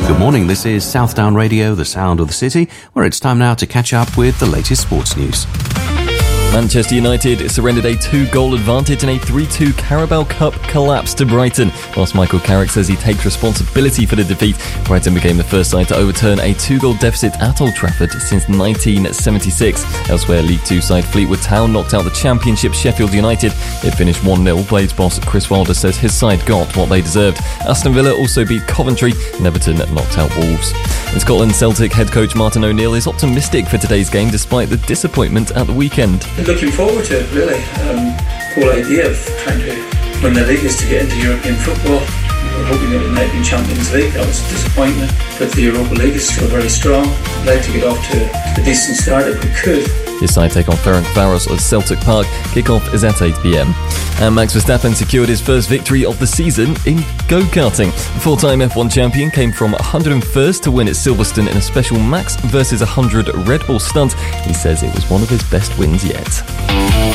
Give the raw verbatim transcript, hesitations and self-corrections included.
Good morning, this is Southdown Radio, the sound of the city, where it's time now to catch up with the latest sports news. Manchester United surrendered a two-goal advantage in a three two Carabao Cup collapse to Brighton. Whilst Michael Carrick says he takes responsibility for the defeat, Brighton became the first side to overturn a two-goal deficit at Old Trafford since nineteen seventy-six. Elsewhere, League Two side Fleetwood Town knocked out the Championship Sheffield United. It finished one nil. Blades boss Chris Wilder says his side got what they deserved. Aston Villa also beat Coventry, and Everton knocked out Wolves. In Scotland, Celtic head coach Martin O'Neill is optimistic for today's game despite the disappointment at the weekend. Looking forward to it, really. Um, the whole idea of trying to win the league is to get into European football. We were hoping that we might be in Champions League. That was a disappointment, but the Europa League is still very strong. I'd like to get off to a decent start if we could. His side take on Ferencváros at Celtic Park. Kick-off is at eight p.m. And Max Verstappen secured his first victory of the season in go-karting. The four-time F one champion came from one hundred first to win at Silverstone in a special Max versus one hundred Red Bull stunt. He says it was one of his best wins yet.